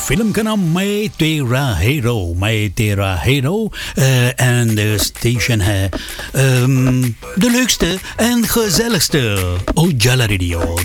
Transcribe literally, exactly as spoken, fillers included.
फिल्म का नाम मैं तेरा हीरो, मैं तेरा hero. Uh, en de station है um, de leukste en gezelligste Ojala Radio.